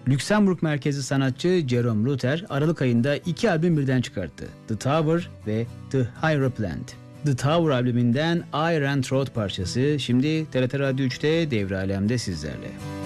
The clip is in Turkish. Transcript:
Lüksemburg merkezli sanatçı Jerome Luther Aralık ayında 2 albüm birden çıkarttı. The Tower ve The Hierophant. The Tower albümünden Iron Throat parçası şimdi TRT Radyo 3'te Devre Alem'de sizlerle.